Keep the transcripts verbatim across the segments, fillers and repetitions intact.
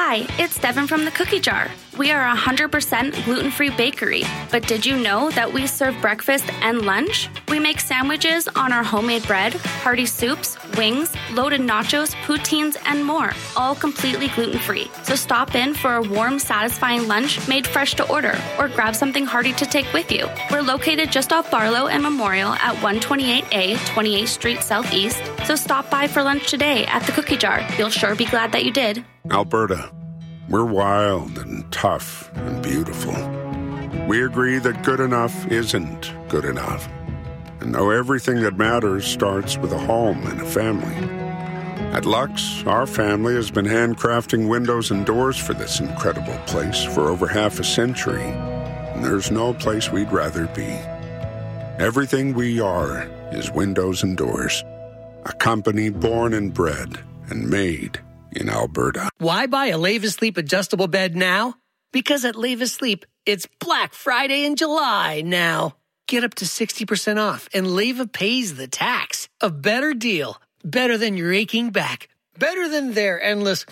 Hi, it's Devin from the Cookie Jar. We are a one hundred percent gluten-free bakery, but did you know that we serve breakfast and lunch? We make sandwiches on our homemade bread, hearty soups, wings, loaded nachos, poutines, and more, all completely gluten-free. So stop in for a warm, satisfying lunch made fresh to order, or grab something hearty to take with you. We're located just off Barlow and Memorial at one twenty-eight A, twenty-eighth Street Southeast, so stop by for lunch today at the Cookie Jar. You'll sure be glad that you did. Alberta. We're wild and tough and beautiful. We agree that good enough isn't good enough. And know everything that matters starts with a home and a family. At Lux, our family has been handcrafting windows and doors for this incredible place for over half a century. And there's no place we'd rather be. Everything we are is windows and doors. A company born and bred and made in Alberta. Why buy a Leva Sleep adjustable bed now? Because at Leva Sleep, it's Black Friday in July now. Get up to sixty percent off, and Leva pays the tax. A better deal. Better than your aching back. Better than their endless...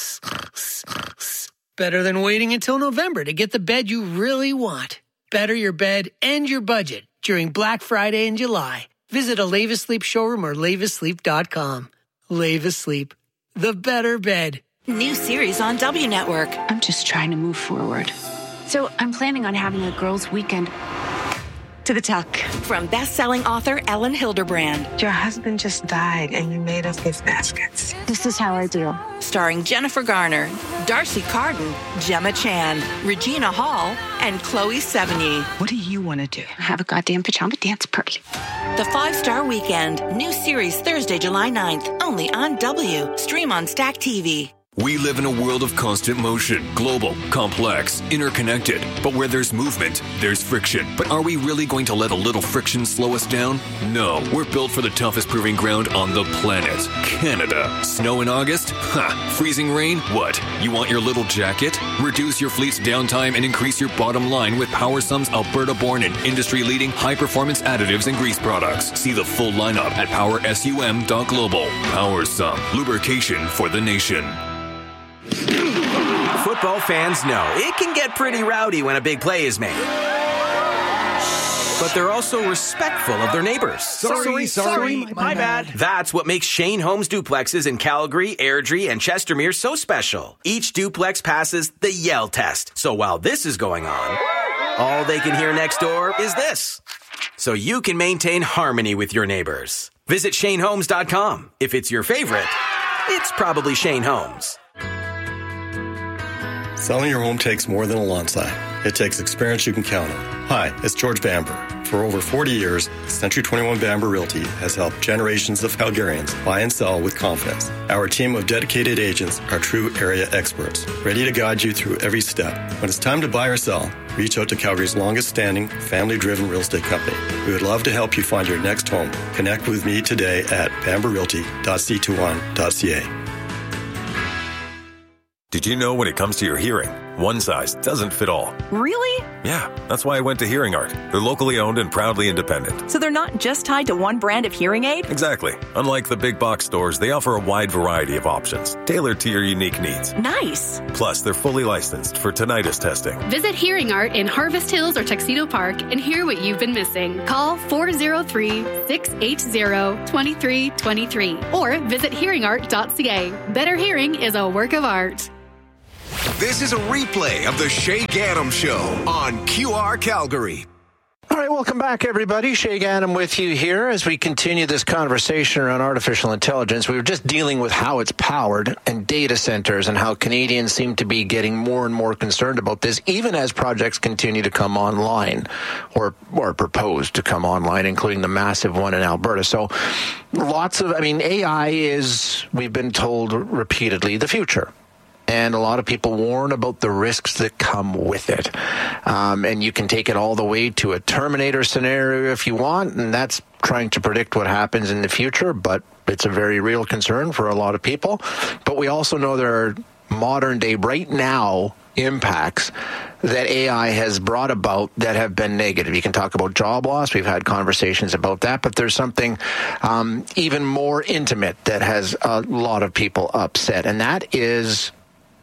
Better than waiting until November to get the bed you really want. Better your bed and your budget during Black Friday in July. Visit a Leva Sleep showroom or leva sleep dot com. Leva Sleep. The better bed. New series on W Network. I'm just trying to move forward. So I'm planning on having a girls' weekend to the tuck. From best-selling author Ellen Hilderbrand. Your husband just died and you made us gift baskets. This is how I do. Starring Jennifer Garner, Darcy Carden, Gemma Chan, Regina Hall, and Chloe Sevigny. What do you want to do? Have a goddamn pajama dance party. The Five-Star Weekend. New series Thursday, July ninth. Only on W. Stream on Stack T V. We live in a world of constant motion, global, complex, interconnected. But where there's movement, there's friction. But are we really going to let a little friction slow us down? No. We're built for the toughest proving ground on the planet, Canada. Snow in August? Ha! Freezing rain? What? You want your little jacket? Reduce your fleet's downtime and increase your bottom line with PowerSum's Alberta-born and industry-leading high-performance additives and grease products. See the full lineup at power sum dot global. PowerSum. Lubrication for the nation. Football fans know it can get pretty rowdy when a big play is made. But they're also respectful of their neighbors. Sorry, sorry, sorry my, my bad. bad. That's what makes Shane Homes duplexes in Calgary, Airdrie, and Chestermere so special. Each duplex passes the Yell test. So while this is going on, all they can hear next door is this. So you can maintain harmony with your neighbors. Visit Shane Homes dot com. If it's your favorite, it's probably Shane Homes. Selling your home takes more than a lawn sign. It takes experience you can count on. Hi, it's George Bamber. For over forty years, Century twenty-one Bamber Realty has helped generations of Calgarians buy and sell with confidence. Our team of dedicated agents are true area experts, ready to guide you through every step. When it's time to buy or sell, reach out to Calgary's longest-standing, family-driven real estate company. We would love to help you find your next home. Connect with me today at bamber realty dot c twenty-one dot c a. Did you know when it comes to your hearing, one size doesn't fit all? Really? Yeah, that's why I went to Hearing Art. They're locally owned and proudly independent. So they're not just tied to one brand of hearing aid? Exactly. Unlike the big box stores, they offer a wide variety of options, tailored to your unique needs. Nice. Plus, they're fully licensed for tinnitus testing. Visit Hearing Art in Harvest Hills or Tuxedo Park and hear what you've been missing. Call four oh three, six eight zero, two three two three or visit hearing art dot c a. Better hearing is a work of art. This is a replay of the Shay Gaddam Show on Q R Calgary. All right, welcome back, everybody. Shay Gaddam with you here as we continue this conversation around artificial intelligence. We were just dealing with how it's powered and data centers and how Canadians seem to be getting more and more concerned about this, even as projects continue to come online or, or proposed to come online, including the massive one in Alberta. So lots of, I mean, A I is, we've been told repeatedly, the future. And a lot of people warn about the risks that come with it. Um, and you can take it all the way to a Terminator scenario if you want, and that's trying to predict what happens in the future, but it's a very real concern for a lot of people. But we also know there are modern day, right now, impacts that A I has brought about that have been negative. You can talk about job loss. We've had conversations about that, but there's something um, even more intimate that has a lot of people upset, and that is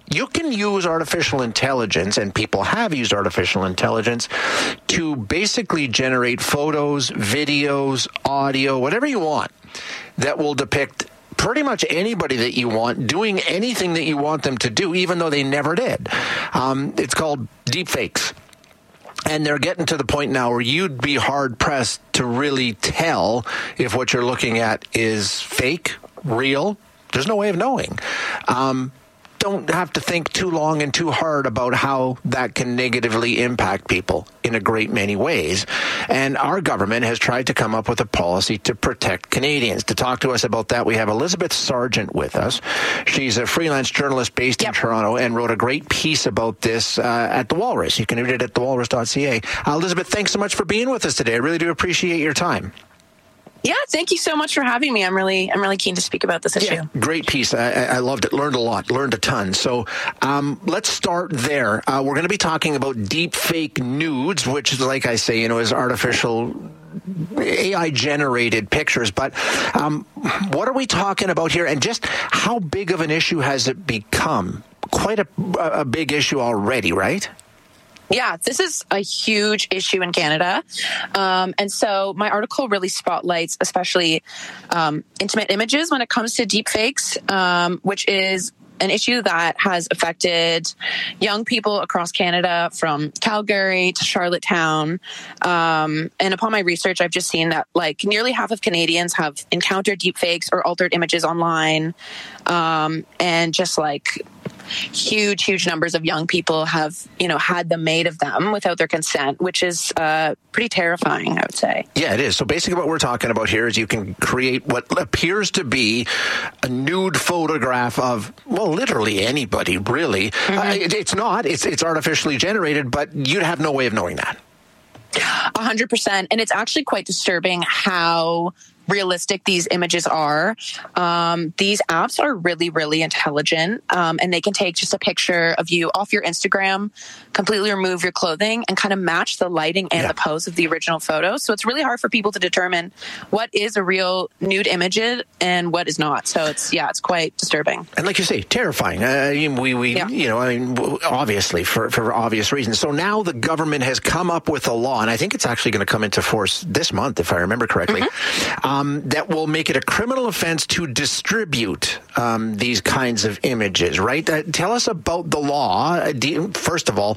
You can use artificial intelligence, and people have used artificial intelligence, to basically generate photos, videos, audio, whatever you want, that will depict pretty much anybody that you want doing anything that you want them to do, even though they never did. Um, it's called deepfakes. And they're getting to the point now where you'd be hard-pressed to really tell if what you're looking at is fake, real. There's no way of knowing. Um, don't have to think too long and too hard about how that can negatively impact people in a great many ways. And our government has tried to come up with a policy to protect Canadians. To talk to us about that, we have Elizabeth Sargent with us. She's a freelance journalist based yep. in Toronto and wrote a great piece about this uh, at The Walrus. You can read it at the walrus dot c a. Uh, Elizabeth, thanks so much for being with us today. I really do appreciate your time. Yeah, thank you so much for having me. I'm really, I'm really keen to speak about this issue. Yeah, great piece. I, I loved it. Learned a lot. Learned a ton. So um, let's start there. Uh, we're going to be talking about deep fake nudes, which, like I say, you know, is artificial A I-generated pictures. But um, what are we talking about here? And just how big of an issue has it become? Quite a, a big issue already, right? Yeah, this is a huge issue in Canada. Um, and so my article really spotlights especially um, intimate images when it comes to deepfakes, um, which is an issue that has affected young people across Canada from Calgary to Charlottetown. Um, and upon my research, I've just seen that like nearly half of Canadians have encountered deepfakes or altered images online. Um, and just like huge, huge numbers of young people have, you know, had them made of them without their consent, which is uh, pretty terrifying, I would say. Yeah, it is. So basically what we're talking about here is you can create what appears to be a nude photograph of, well, literally anybody, really. Mm-hmm. Uh, it, it's not. It's, it's artificially generated, but you'd have no way of knowing that. A hundred percent. And it's actually quite disturbing how realistic these images are. Um, these apps are really, really intelligent, um, and they can take just a picture of you off your Instagram, completely remove your clothing, and kind of match the lighting and yeah. the pose of the original photo. So it's really hard for people to determine what is a real nude image and what is not. So it's, yeah, it's quite disturbing. And like you say, terrifying. Uh, we, we yeah. you know, I mean, obviously for, for obvious reasons. So now the government has come up with a law, and I think it's actually going to come into force this month, if I remember correctly. Mm-hmm. Um, Um, that will make it a criminal offense to distribute um, these kinds of images, right? Uh, tell us about the law. Uh, do, first of all,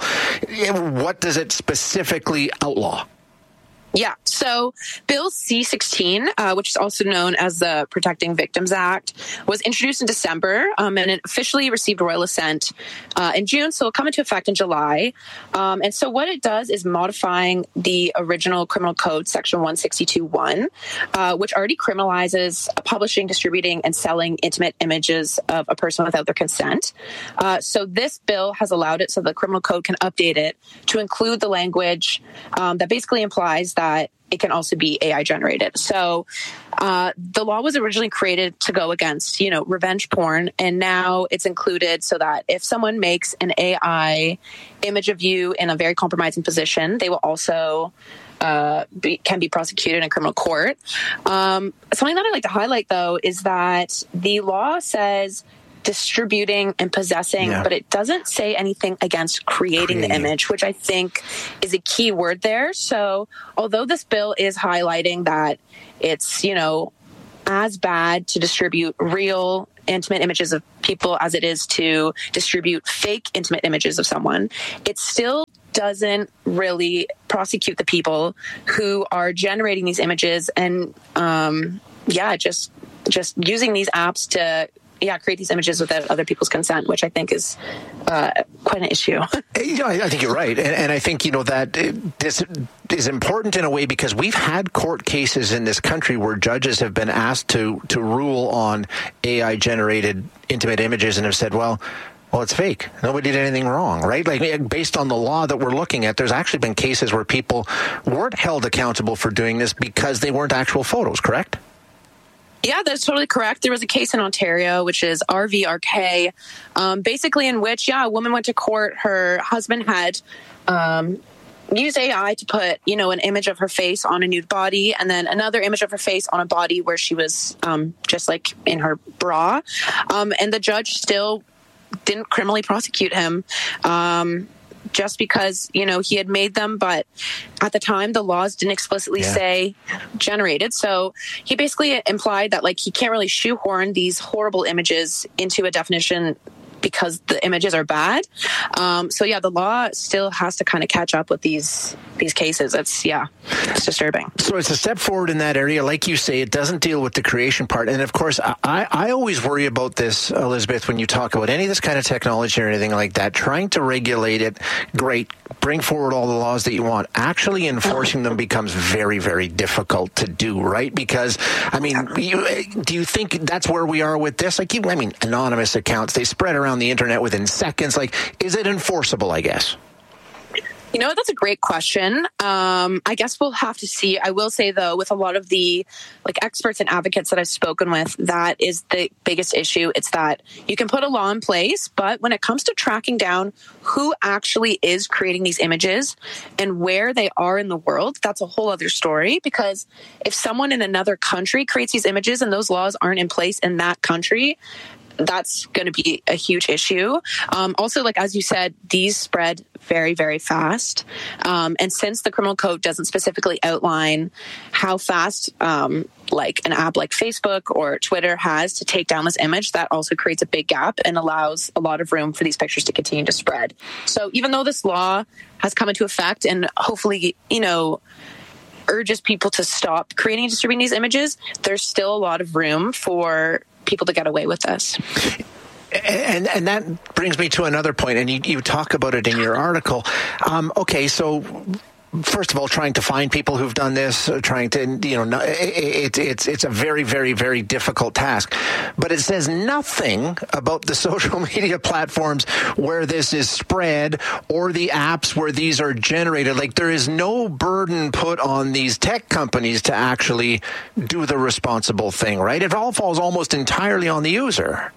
what does it specifically outlaw? Yeah. So Bill C sixteen, uh, which is also known as the Protecting Victims Act, was introduced in December, um, and it officially received royal assent uh, in June. So it'll come into effect in July. Um, and so what it does is modifying the original criminal code, section one sixty-two one, uh, which already criminalizes publishing, distributing, and selling intimate images of a person without their consent. Uh, so this bill has allowed it so the criminal code can update it to include the language um, that basically implies that that it can also be A I generated. So uh, the law was originally created to go against, you know, revenge porn, and now it's included so that if someone makes an A I image of you in a very compromising position, they will also uh, be, can be prosecuted in criminal court. Um, something that I'd like to highlight, though, is that the law says distributing and possessing, yeah. but it doesn't say anything against creating, creating the image, which I think is a key word there. So although this bill is highlighting that it's, you know, as bad to distribute real intimate images of people as it is to distribute fake intimate images of someone, it still doesn't really prosecute the people who are generating these images and, um, yeah, just just using these apps to Yeah, create these images without other people's consent, which I think is uh, quite an issue. You know, I, I think you're right. And, and I think, you know, that this is important in a way because we've had court cases in this country where judges have been asked to, to rule on A I-generated intimate images and have said, well, well, it's fake. Nobody did anything wrong, right? Like, based on the law that we're looking at, there's actually been cases where people weren't held accountable for doing this because they weren't actual photos, correct? Yeah, that's totally correct. There was a case in Ontario, which is R V R K, um, basically in which, yeah, a woman went to court. Her husband had um, used A I to put, you know, an image of her face on a nude body and then another image of her face on a body where she was um, just like in her bra. Um, and the judge still didn't criminally prosecute him. Um, just because, you know, he had made them, but at the time the laws didn't explicitly yeah. say generated. So he basically implied that, like, he can't really shoehorn these horrible images into a definition because the images are bad. Um, so yeah, the law still has to kind of catch up with these these cases. It's yeah, it's disturbing. So it's a step forward in that area. Like you say, it doesn't deal with the creation part. And of course, I, I always worry about this, Elizabeth, when you talk about any of this kind of technology or anything like that, trying to regulate it, great, bring forward all the laws that you want. Actually enforcing them becomes very, very difficult to do, right? Because, I mean, you, do you think that's where we are with this? Like, I mean, anonymous accounts, they spread around the internet within seconds. Like, is it enforceable, I guess? You know, that's a great question. Um, I guess we'll have to see. I will say, though, with a lot of the like experts and advocates that I've spoken with, that is the biggest issue. It's that you can put a law in place, but when it comes to tracking down who actually is creating these images and where they are in the world, that's a whole other story. Because if someone in another country creates these images and those laws aren't in place in that country, that's going to be a huge issue. Um, also, like, as you said, these spread very, very fast. Um, and since the criminal code doesn't specifically outline how fast, um, like an app like Facebook or Twitter has to take down this image, that also creates a big gap and allows a lot of room for these pictures to continue to spread. So even though this law has come into effect and hopefully, you know, urges people to stop creating and distributing these images, there's still a lot of room for people to get away with this. And and that brings me to another point, and you, you talk about it in your article. Um, okay, so first of all, trying to find people who've done this, uh, trying to, you know, it, it, it's it's a very, very, very difficult task. But it says nothing about the social media platforms where this is spread or the apps where these are generated. Like, there is no burden put on these tech companies to actually do the responsible thing, right? It all falls almost entirely on the user.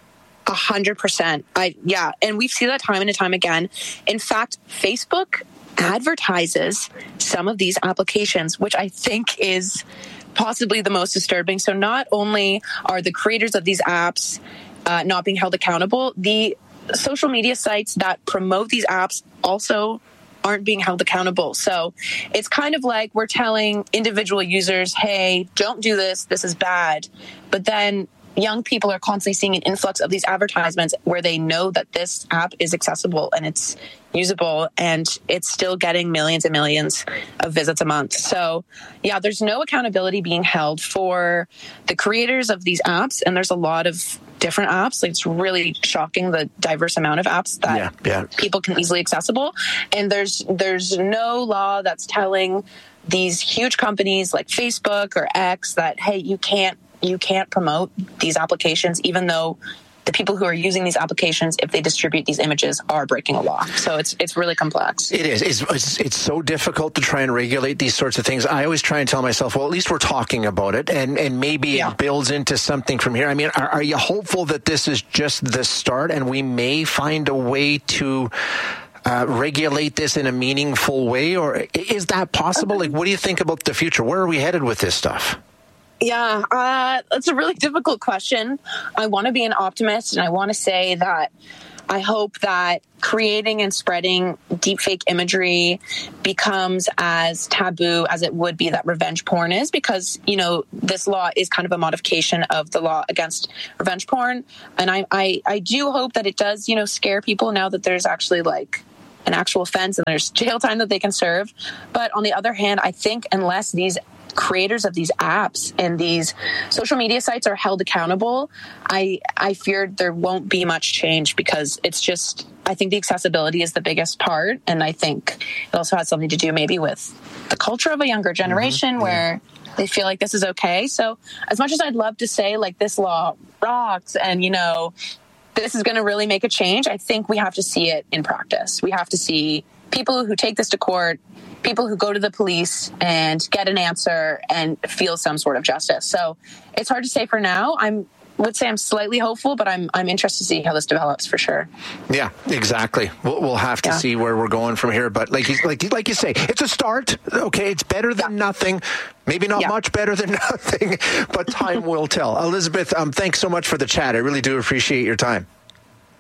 A hundred percent. I yeah, and we've seen that time and time again. In fact, Facebook advertises some of these applications, which I think is possibly the most disturbing. So not only are the creators of these apps uh, not being held accountable, the social media sites that promote these apps also aren't being held accountable. So it's kind of like we're telling individual users, hey, don't do this, this is bad. But then young people are constantly seeing an influx of these advertisements where they know that this app is accessible and it's usable, and it's still getting millions and millions of visits a month. So yeah, there's no accountability being held for the creators of these apps. And there's a lot of different apps. Like, it's really shocking the diverse amount of apps that yeah, yeah. people can easily accessible. And there's, there's no law that's telling these huge companies like Facebook or X that, hey, you can't, you can't promote these applications, even though the people who are using these applications, if they distribute these images, are breaking a law. So it's it's really complex. It is. It's, it's, it's so difficult to try and regulate these sorts of things. I always try and tell myself, well, at least we're talking about it, and, and maybe yeah. it builds into something from here. I mean, are, are you hopeful that this is just the start and we may find a way to uh, regulate this in a meaningful way? Or is that possible? Like, what do you think about the future? Where are we headed with this stuff? Yeah, uh, that's a really difficult question. I want to be an optimist, and I want to say that I hope that creating and spreading deepfake imagery becomes as taboo as it would be that revenge porn is, because, you know, this law is kind of a modification of the law against revenge porn. And I, I, I do hope that it does, you know, scare people now that there's actually like an actual offense and there's jail time that they can serve. But on the other hand, I think unless these creators of these apps and these social media sites are held accountable, I I feared there won't be much change, because it's just, I think the accessibility is the biggest part. And I think it also has something to do maybe with the culture of a younger generation mm-hmm. where they feel like this is okay. So as much as I'd love to say like this law rocks and, you know, this is going to really make a change, I think we have to see it in practice. We have to see people who take this to court, people who go to the police and get an answer and feel some sort of justice. So it's hard to say for now. I'm would say I'm slightly hopeful, but I'm I'm interested to see how this develops for sure. Yeah, exactly. We'll, we'll have to yeah. see where we're going from here. But like you, like like you say, it's a start. Okay, it's better than yeah. nothing. Maybe not yeah. much better than nothing, but time will tell. Elizabeth, um, thanks so much for the chat. I really do appreciate your time.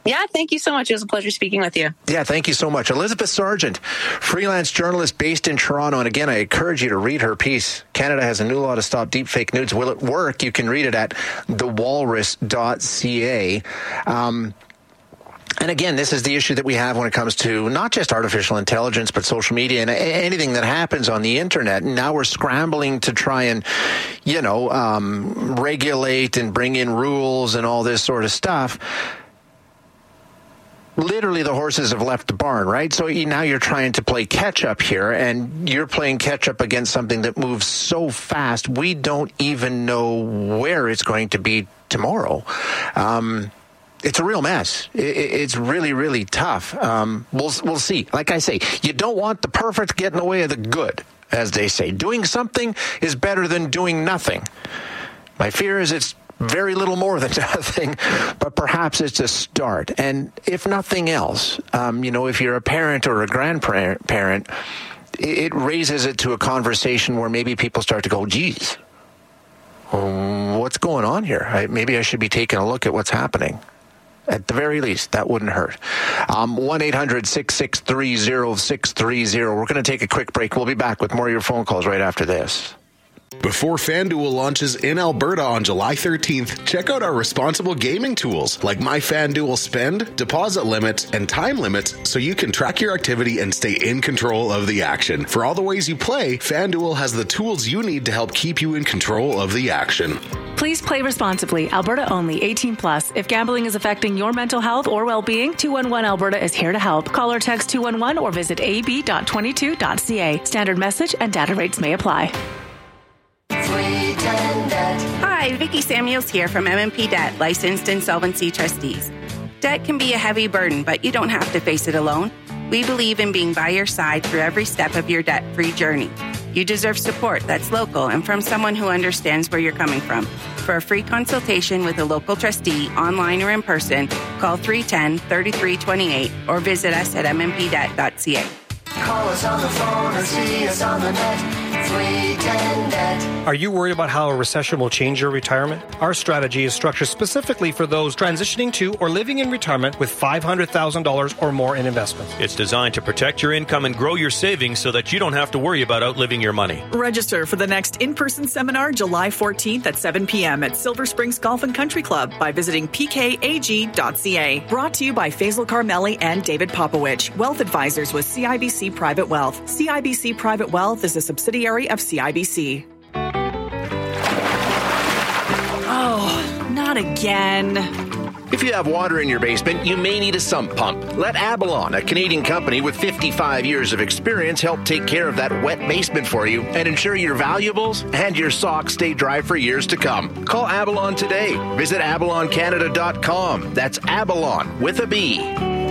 Yeah, thank you so much. It was a pleasure speaking with you. Yeah, thank you so much. Elizabeth Sargent, freelance journalist based in Toronto. And again, I encourage you to read her piece. Canada has a new law to stop deepfake nudes. Will it work? You can read it at the walrus dot c a. Um, And again, this is the issue that we have when it comes to not just artificial intelligence, but social media and anything that happens on the internet. And now we're scrambling to try and, you know, um, regulate and bring in rules and all this sort of stuff. Literally, the horses have left the barn, right? So now you're trying to play catch up here, and you're playing catch up against something that moves so fast. We don't even know where it's going to be tomorrow. Um, It's a real mess. It's really, really tough. Um, we'll we'll see. Like I say, you don't want the perfect get in the way of the good, as they say. Doing something is better than doing nothing. My fear is it's very little more than nothing, but perhaps it's a start. And if nothing else, um, you know, if you're a parent or a grandparent, it raises it to a conversation where maybe people start to go, geez, what's going on here? I, maybe I should be taking a look at what's happening. At the very least, that wouldn't hurt. Um, one eight hundred six six three zero six three zero. We're going to take a quick break. We'll be back with more of your phone calls right after this. Before FanDuel launches in Alberta on July thirteenth, check out our responsible gaming tools like My FanDuel Spend, deposit limits, and time limits so you can track your activity and stay in control of the action. For all the ways you play, FanDuel has the tools you need to help keep you in control of the action. Please play responsibly. Alberta only. eighteen plus. If gambling is affecting your mental health or well-being, two one one Alberta is here to help. Call or text two one one or visit a b dot twenty-two dot c a. Standard message and data rates may apply. Hi, Vicki Samuels here from M and P Debt, licensed insolvency trustees. Debt can be a heavy burden, but you don't have to face it alone. We believe in being by your side through every step of your debt-free journey. You deserve support that's local and from someone who understands where you're coming from. For a free consultation with a local trustee, online or in person, call three one zero, three three two eight or visit us at m m p debt dot c a. Call us on the phone or see us on the net. three ten debt. Are you worried about how a recession will change your retirement? Our strategy is structured specifically for those transitioning to or living in retirement with five hundred thousand dollars or more in investments. It's designed to protect your income and grow your savings so that you don't have to worry about outliving your money. Register for the next in-person seminar July fourteenth at seven p.m. at Silver Springs Golf and Country Club by visiting p k a g dot c a. Brought to you by Faisal Carmeli and David Popowich, wealth advisors with C I B C Private Wealth. C I B C Private Wealth is a subsidiary of C I B C. Oh, not again. If you have water in your basement, you may need a sump pump. Let Abalon, a Canadian company with fifty-five years of experience, help take care of that wet basement for you and ensure your valuables and your socks stay dry for years to come. Call Abalon today. Visit abalon canada dot com. That's Abalon with a B.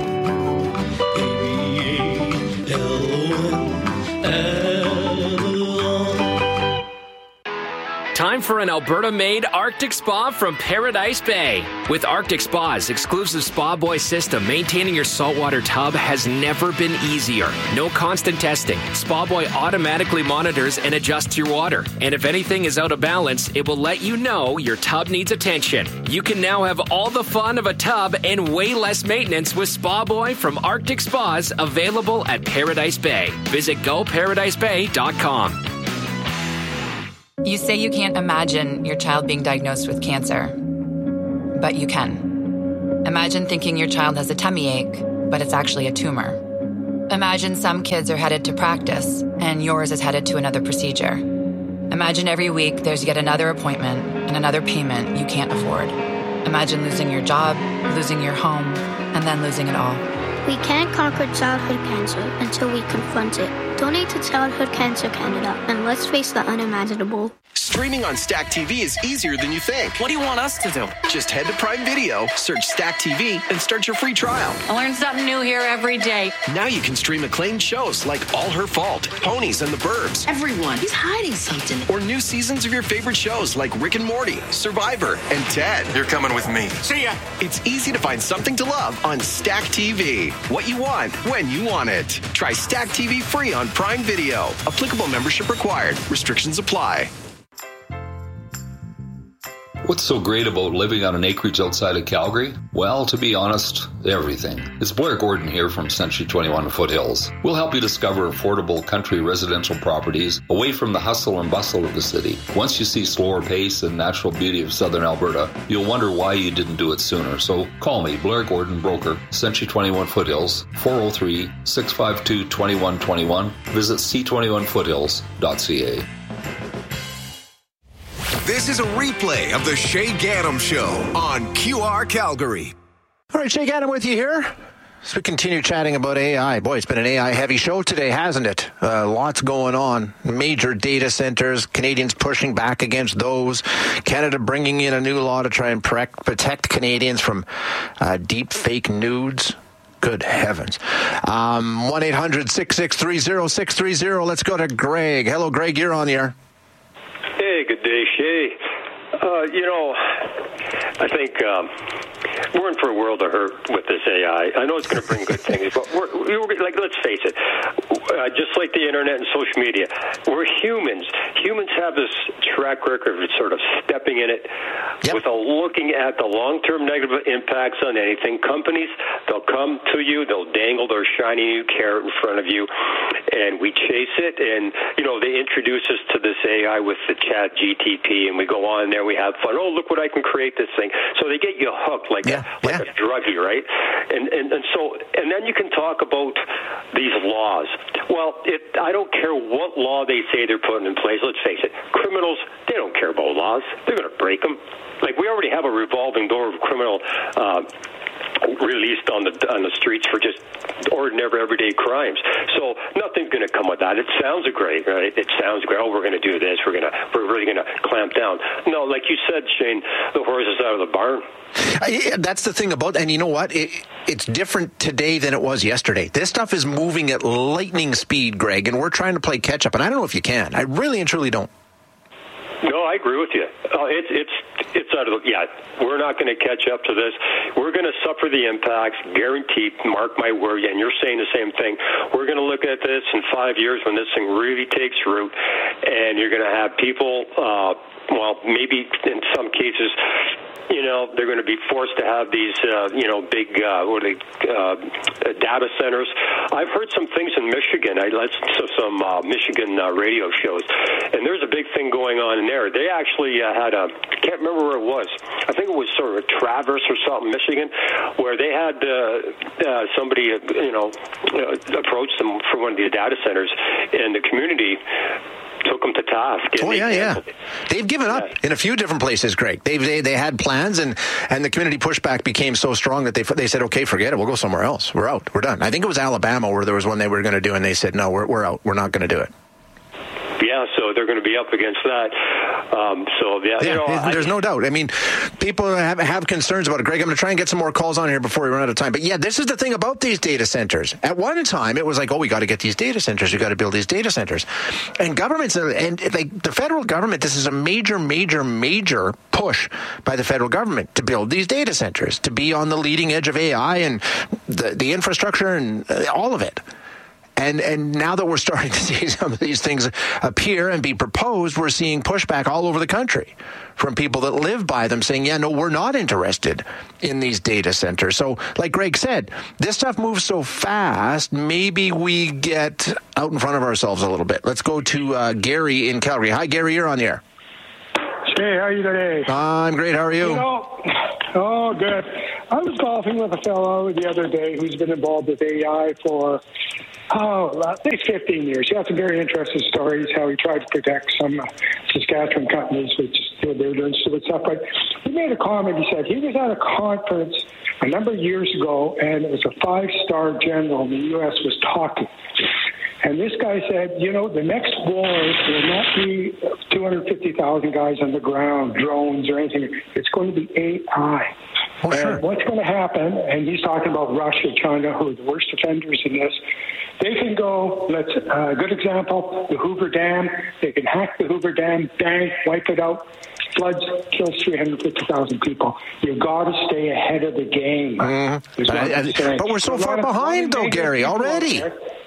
Time for an Alberta-made Arctic Spa from Paradise Bay. With Arctic Spa's exclusive Spa Boy system, maintaining your saltwater tub has never been easier. No constant testing. Spa Boy automatically monitors and adjusts your water. And if anything is out of balance, it will let you know your tub needs attention. You can now have all the fun of a tub and way less maintenance with Spa Boy from Arctic Spas, available at Paradise Bay. Visit go paradise bay dot com. You say you can't imagine your child being diagnosed with cancer, but you can. Imagine thinking your child has a tummy ache, but it's actually a tumor. Imagine some kids are headed to practice, and yours is headed to another procedure. Imagine every week there's yet another appointment and another payment you can't afford. Imagine losing your job, losing your home, and then losing it all. We can't conquer childhood cancer until we confront it. Donate to Childhood Cancer Canada, and let's face the unimaginable. Streaming on Stack T V is easier than you think. What do you want us to do? Just head to Prime Video, search Stack T V, and start your free trial. I learn something new here every day. Now you can stream acclaimed shows like All Her Fault, Ponies and the Burbs. Everyone, he's hiding something. Or new seasons of your favorite shows like Rick and Morty, Survivor, and Ted. You're coming with me. See ya! It's easy to find something to love on Stack T V. What you want, when you want it. Try Stack T V free on Prime Video. Applicable membership required. Restrictions apply. What's so great about living on an acreage outside of Calgary? Well, to be honest, everything. It's Blair Gordon here from Century twenty-one Foothills. We'll help you discover affordable country residential properties away from the hustle and bustle of the city. Once you see slower pace and natural beauty of southern Alberta, you'll wonder why you didn't do it sooner. So call me, Blair Gordon, broker, Century twenty-one Foothills, four oh three, six five two, two one two one. Visit c twenty-one foothills dot c a. This is a replay of the Shay Gaddam Show on Q R Calgary. All right, Shay Gaddam with you here. So we continue chatting about A I. Boy, it's been an A I-heavy show today, hasn't it? Uh, lots going on. Major data centers, Canadians pushing back against those. Canada bringing in a new law to try and protect Canadians from uh, deep fake nudes. Good heavens. Um, one eight hundred, six six three, oh six three oh. Let's go to Greg. Hello, Greg. You're on the air. Hey, good day, Shay. Uh, you know, I think um, we're in for a world of hurt with this A I. I know it's going to bring good things, but we're, we're like, let's face it, uh, just like the internet and social media, we're humans. Humans have this track record of sort of stepping in it yep. without looking at the long-term negative impacts on anything. Companies, they'll come to you, they'll dangle their shiny new carrot in front of you, and we chase it. And, you know, they introduce us to this A I with the Chat G T P, and we go on there, we have fun. Oh, look what I can create this thing. So they get you hooked like, yeah, a, like yeah. a druggie, right? And, and and so, and then you can talk about these laws. Well, it, I don't care what law they say they're putting in place. Let's face it, criminals, they don't care about laws. They're going to break them. Like, we already have a revolving door of criminal uh, released on the on the streets for just ordinary everyday crimes. So nothing's going to come with that. It sounds great, right? It sounds great. Oh, we're going to do this. We're going to we're really going to clamp down. No, like you said, Shane, the horse is out of the barn. Uh, that's the thing about, and you know what? It, it's different today than it was yesterday. This stuff is moving at lightning speed, Greg, and we're trying to play catch up. And I don't know if you can. I really and truly don't. No, I agree with you. Uh, it's it's it's out of the, yeah. We're not going to catch up to this. We're going to suffer the impacts, guaranteed. Mark my word. And you're saying the same thing. We're going to look at this in five years when this thing really takes root, and you're going to have people. Uh, well, maybe in some cases, you know, they're going to be forced to have these, uh, you know, big, uh, what are they, uh, data centers. I've heard some things in Michigan. I listened to some uh, Michigan uh, radio shows, and there's a big thing going on in there. They actually uh, had a, I can't remember where it was. I think it was sort of a Traverse or something, Michigan, where they had uh, uh, somebody, uh, you know, uh, approach them for one of the data centers, and the community took them to task. Oh, yeah, yeah. They've given up yeah. in a few different places, Greg. They've, they they had plans, and, and the community pushback became so strong that they they said, okay, forget it. We'll go somewhere else. We're out. We're done. I think it was Alabama where there was one they were going to do, and they said, no, we're, we're out. We're not going to do it. Yeah, so they're going to be up against that. Um, so, yeah, yeah you know, there's I, no doubt. I mean, people have, have concerns about it. Greg, I'm going to try and get some more calls on here before we run out of time. But, yeah, this is the thing about these data centers. At one time, it was like, oh, we got to get these data centers. We got to build these data centers. And governments, and like the federal government, this is a major, major, major push by the federal government to build these data centers, to be on the leading edge of A I and the, the infrastructure and all of it. And and now that we're starting to see some of these things appear and be proposed, we're seeing pushback all over the country from people that live by them saying, yeah, no, we're not interested in these data centers. So like Greg said, this stuff moves so fast, maybe we get out in front of ourselves a little bit. Let's go to uh, Gary in Calgary. Hi, Gary, you're on the air. Hey, how are you today? Uh, I'm great. How are you? You know, oh, good. I was golfing with a fellow the other day who's been involved with A I for Oh, at least fifteen years. He has some very interesting stories, how he tried to protect some uh, Saskatchewan companies, which you know, they were doing stupid stuff. But he made a comment. He said he was at a conference a number of years ago, and it was a five-star general in the U S was talking. And this guy said, you know, the next war will not be two hundred fifty thousand guys on the ground, drones or anything. It's going to be A I. Oh, sure. And what's going to happen, and he's talking about Russia, China, who are the worst offenders in this, they can go, let's, a uh, good example, the Hoover Dam. They can hack the Hoover Dam, bang, wipe it out. Floods, kills three hundred fifty thousand people. You've got to stay ahead of the game. Mm-hmm. I, I, but we're so far behind, though, Gary, already.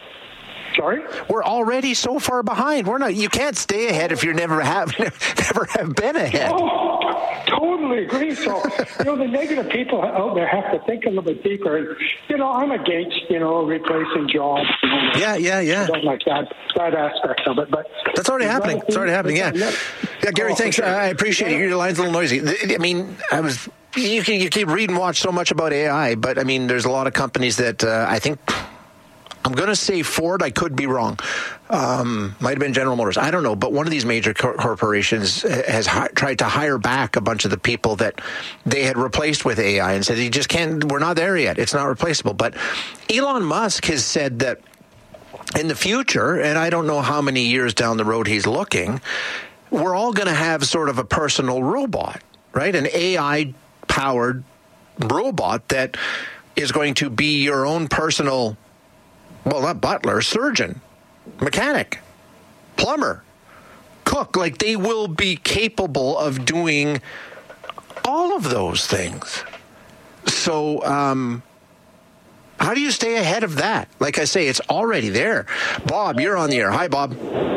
Sorry? We're already so far behind. We're not. You can't stay ahead if you never have never have been ahead. Oh, Totally agree. So, you know, the negative people out there have to think a little bit deeper. And, you know, I'm against, you know, replacing jobs. You know, yeah, yeah, yeah. I don't like that, that aspect of it. But that's already happening. It's already happening, yeah. Yeah, Gary, oh, thanks. Sure. I appreciate it. Your line's a little noisy. I mean, I was... You, you keep read and watch so much about A I, but, I mean, there's a lot of companies that uh, I think... I'm going to say Ford. I could be wrong. Um, might have been General Motors. I don't know. But one of these major cor- corporations has hi- tried to hire back a bunch of the people that they had replaced with A I and said, you just can't, we're not there yet. It's not replaceable. But Elon Musk has said that in the future, and I don't know how many years down the road he's looking, we're all going to have sort of a personal robot, right? An A I-powered robot that is going to be your own personal, well, not butler, surgeon, mechanic, plumber, cook. Like, they will be capable of doing all of those things. So, um, how do you stay ahead of that? Like I say, it's already there. Bob, you're on the air. Hi, Bob.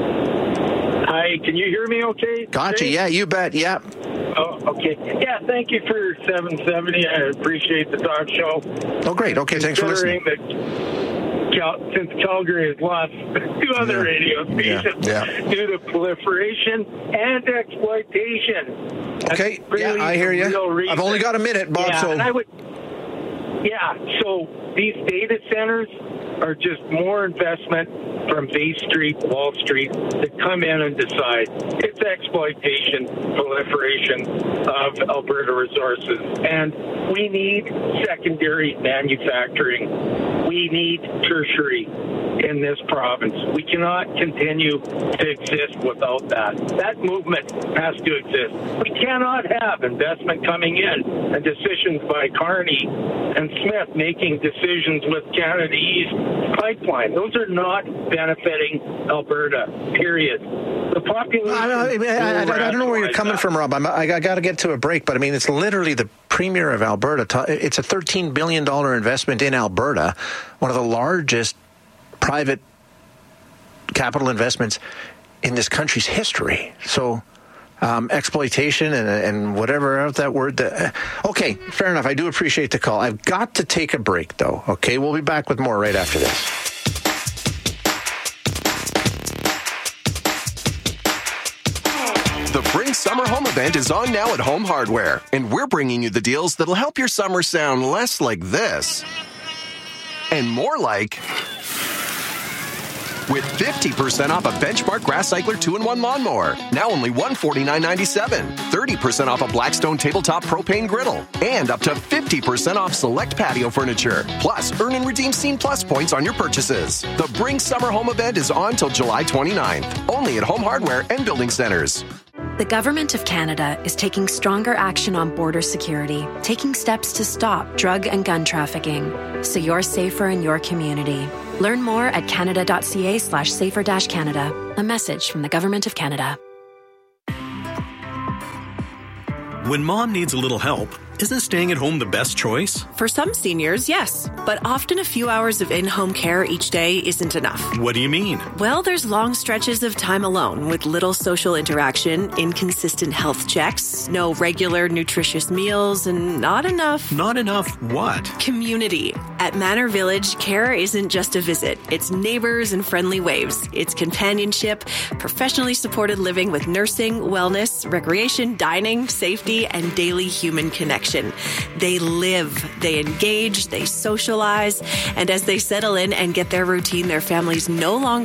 Hi, can you hear me okay? Gotcha. Yeah, you bet. Yeah. Oh, okay. Yeah, thank you for seven seventy. I appreciate the talk show. Oh, great. Okay, thanks for listening. That Cal- since Calgary has lost two other yeah. radio stations yeah. Yeah. due to proliferation and exploitation. Okay, really yeah, I hear you. I've only got a minute, Bob. Yeah, so and I would, yeah, so these data centers are just more investment from Bay Street, Wall Street, that come in and decide. It's exploitation, proliferation of Alberta resources. And we need secondary manufacturing. We need tertiary in this province. We cannot continue to exist without that. That movement has to exist. We cannot have investment coming in and decisions by Carney and Smith making decisions with Canada East Pipeline. Those are not benefiting Alberta, period. The population... I, I, mean, I, I, I don't know where you're coming that. from, Rob. I'm, I, I got to get to a break, but I mean, it's literally the Premier of Alberta. It's a thirteen billion dollars investment in Alberta, one of the largest private capital investments in this country's history. So um, exploitation and, and whatever else that word. That, uh, okay, fair enough. I do appreciate the call. I've got to take a break, though. Okay, we'll be back with more right after this. The Bring Summer Home event is on now at Home Hardware, and we're bringing you the deals that'll help your summer sound less like this and more like... with fifty percent off a Benchmark Grass Cycler two in one lawnmower, now only one hundred forty-nine dollars and ninety-seven cents. thirty percent off a Blackstone tabletop propane griddle, and up to fifty percent off select patio furniture. Plus, earn and redeem Scene Plus points on your purchases. The Bring Summer Home event is on till July twenty-ninth, only at Home Hardware and Building Centers. The Government of Canada is taking stronger action on border security, taking steps to stop drug and gun trafficking, so you're safer in your community. Learn more at canada.ca slash safer dash Canada. A message from the Government of Canada. When mom needs a little help, isn't staying at home the best choice? For some seniors, yes. But often a few hours of in-home care each day isn't enough. What do you mean? Well, there's long stretches of time alone with little social interaction, inconsistent health checks, no regular nutritious meals, and not enough... Not enough what? Community. At Manor Village, care isn't just a visit. It's neighbors and friendly waves. It's companionship, professionally supported living with nursing, wellness, recreation, dining, safety, and daily human connection. They live, they engage, they socialize, and as they settle in and get their routine, their families no longer